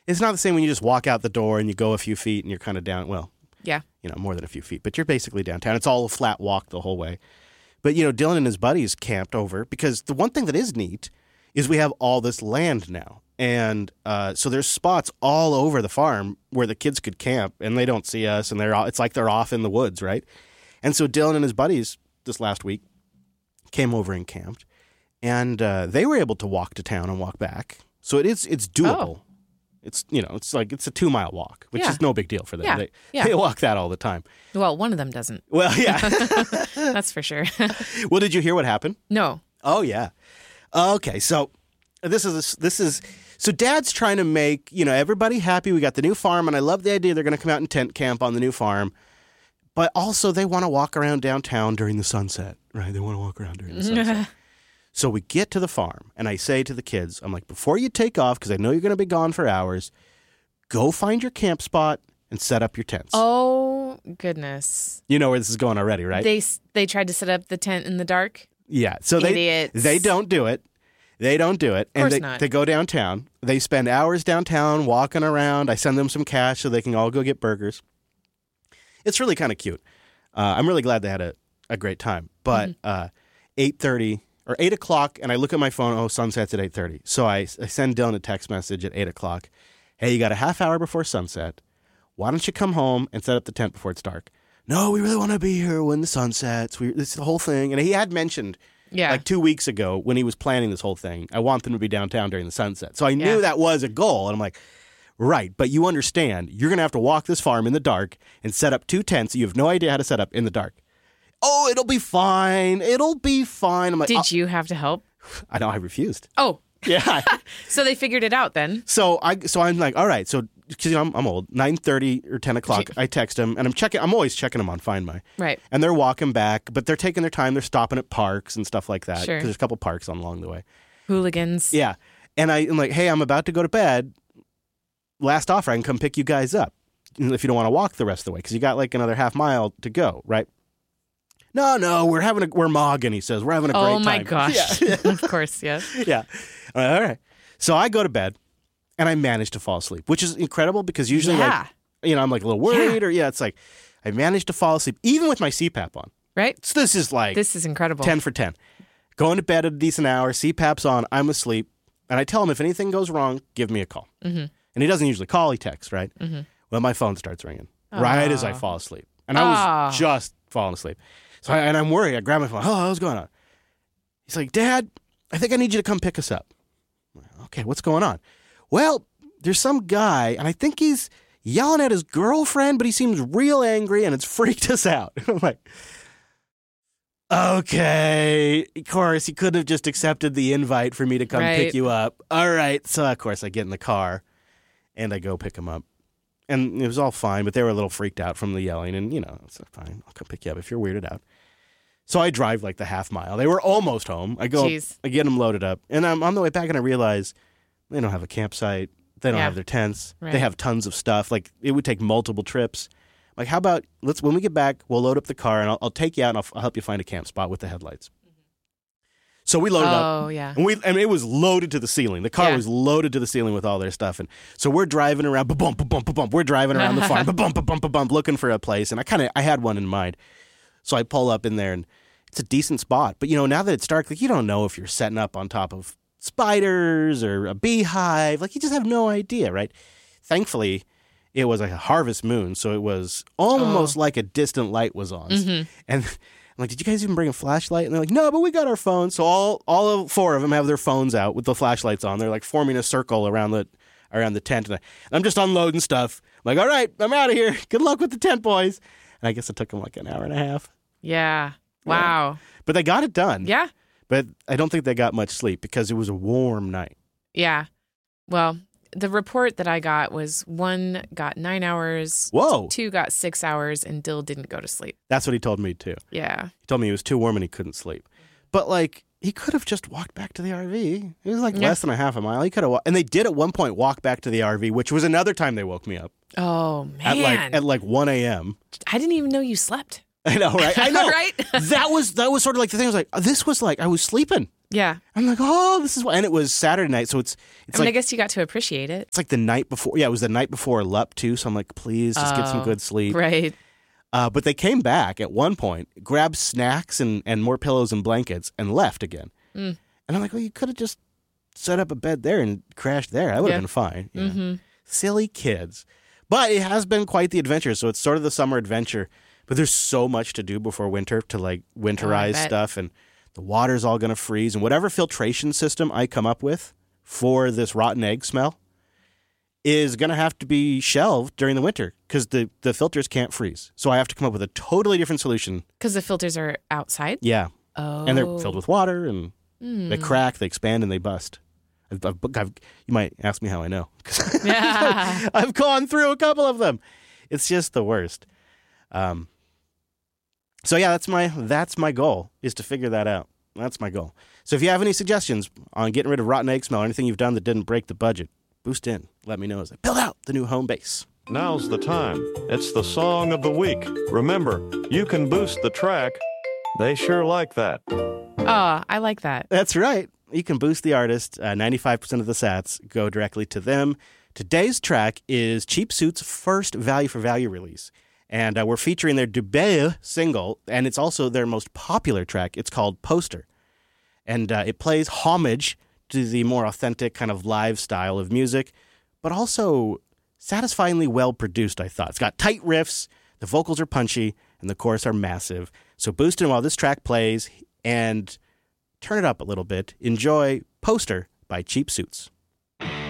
It's not the same when you just walk out the door and you go a few feet and you're kind of down. Well, Yeah. more than a few feet, but you're basically downtown. It's all a flat walk the whole way. But, Dylan and his buddies camped over because the one thing that is neat is we have all this land now. And so there's spots all over the farm where the kids could camp and they don't see us and it's like they're off in the woods, right? And so Dylan and his buddies this last week came over and camped and they were able to walk to town and walk back. So it's doable. Oh. It's it's a 2-mile walk, which is no big deal for them. Yeah. They walk that all the time. Well, one of them doesn't. Well, yeah. That's for sure. Well, did you hear what happened? No. Oh, yeah. Okay, so this is so Dad's trying to make, everybody happy. We got the new farm, and I love the idea they're going to come out and tent camp on the new farm. But also they want to walk around downtown during the sunset, right? They want to walk around during the sunset. So we get to the farm, and I say to the kids, I'm like, before you take off, because I know you're going to be gone for hours, go find your camp spot and set up your tents. Oh, goodness. You know where this is going already, right? They tried to set up the tent in the dark? Yeah. So Idiots. they don't do it. They don't do it. Of course And not. they go downtown. They spend hours downtown walking around. I send them some cash so they can all go get burgers. It's really kind of cute. I'm really glad they had a great time. But 8:30 or 8 o'clock, and I look at my phone, sunset's at 8:30. So I send Dylan a text message at 8 o'clock. Hey, you got a half hour before sunset. Why don't you come home and set up the tent before it's dark? No, we really want to be here when the sun sets. This is the whole thing. And he had mentioned like 2 weeks ago when he was planning this whole thing, I want them to be downtown during the sunset. So I knew that was a goal. And I'm like, right, but you understand, you're going to have to walk this farm in the dark and set up 2 tents you have no idea how to set up in the dark. Oh, it'll be fine. It'll be fine. I'm like, Did you have to help? I know, I refused. Oh. Yeah. So they figured it out then. So I'm like, all right. So because I'm old, 9:30 or 10 o'clock, I text them and I'm always checking them on Find My. Right. And they're walking back, but they're taking their time. They're stopping at parks and stuff like that. Sure. Because there's a couple parks along the way. Hooligans. Yeah. And I'm like, hey, I'm about to go to bed. Last offer, I can come pick you guys up if you don't want to walk the rest of the way because you got like another half mile to go, right? No, we're mogging, he says. We're having a great time. Oh, my gosh. Yeah. Of course, yes. Yeah. All right. So I go to bed, and I manage to fall asleep, which is incredible because usually, I'm like a little worried, or it's like I managed to fall asleep, even with my CPAP on. Right? So this is incredible. 10 for 10. Going to bed at a decent hour, CPAP's on, I'm asleep, and I tell him if anything goes wrong, give me a call. Mm-hmm. And he doesn't usually call, he texts, right? Mm-hmm. Well, my phone starts ringing right as I fall asleep. And I was just falling asleep. So I'm worried. I grab my phone. Oh, what's going on? He's like, Dad, I think I need you to come pick us up. I'm like, okay, what's going on? Well, there's some guy, and I think he's yelling at his girlfriend, but he seems real angry, and it's freaked us out. I'm like, okay. Of course, he could have just accepted the invite for me to come pick you up. All right. So, of course, I get in the car, and I go pick him up. And it was all fine, but they were a little freaked out from the yelling. And, it's fine. I'll come pick you up if you're weirded out. So I drive like the half mile. They were almost home. I go, I get them loaded up. And I'm on the way back, and I realize they don't have a campsite. They don't have their tents. Right. They have tons of stuff. Like, it would take multiple trips. Like, how about, when we get back, we'll load up the car, and I'll take you out, and I'll help you find a camp spot with the headlights. So we loaded up. Oh, yeah. And it was loaded to the ceiling. The car was loaded to the ceiling with all their stuff. And so we're driving around, ba-bump, ba-bump, ba-bump. We're driving around the farm, ba-bump, ba-bump, ba-bump, looking for a place. And I had one in mind. So I pull up in there, and it's a decent spot. But, now that it's dark, like, you don't know if you're setting up on top of spiders or a beehive. Like, you just have no idea, right? Thankfully, it was like a harvest moon. So it was almost like a distant light was on. Mm-hmm. And I'm like, did you guys even bring a flashlight? And they're like, no, but we got our phones. So all 4 of them have their phones out with the flashlights on. They're like forming a circle around the tent. And I'm just unloading stuff. I'm like, all right, I'm out of here. Good luck with the tent, boys. And I guess it took them like an hour and a half. Yeah. Wow. But they got it done. Yeah. But I don't think they got much sleep because it was a warm night. Yeah. Well, the report that I got was 1 got 9 hours. Whoa. 2 got 6 hours, and Dill didn't go to sleep. That's what he told me, too. Yeah. He told me it was too warm and he couldn't sleep. But, like, he could have just walked back to the RV. It was, like, less than a half a mile. He could have and they did at one point walk back to the RV, which was another time they woke me up. Oh, man. At 1 a.m. I didn't even know you slept. I know, right? I know. Right? That was sort of like the thing. I was like, this was like, I was sleeping. Yeah. I'm like, oh, this is what. And it was Saturday night, so it's I guess you got to appreciate it. It's like the night before. Yeah, it was the night before LUP too. So I'm like, please just get some good sleep. Right. But they came back at one point, grabbed snacks and more pillows and blankets, and left again. And I'm like, well, you could have just set up a bed there and crashed there. That would have been fine. Silly kids. But it has been quite the adventure. So it's sort of the summer adventure. But there's so much to do before winter to like winterize stuff. And the water's all going to freeze. And whatever filtration system I come up with for this rotten egg smell is going to have to be shelved during the winter because the filters can't freeze. So I have to come up with a totally different solution. Because the filters are outside? Yeah. Oh. And they're filled with water and they crack, they expand, and they bust. You might ask me how I know. Yeah. I've gone through a couple of them. It's just the worst. So yeah, that's my goal, is to figure that out. That's my goal. So if you have any suggestions on getting rid of rotten egg smell, anything you've done that didn't break the budget, boost in. Let me know as I build out the new home base. Now's the time. It's the song of the week. Remember, you can boost the track. They sure like that. Oh, I like that. That's right. You can boost the artist. 95% of the sats go directly to them. Today's track is Cheap Suits' first value for value release. And we're featuring their debut single, and it's also their most popular track. It's called Poster. And it plays homage to the more authentic kind of live style of music, but also satisfyingly well produced, I thought. It's got tight riffs, the vocals are punchy, and the chorus are massive. So boost in while this track plays and turn it up a little bit. Enjoy Poster by Cheap Suits.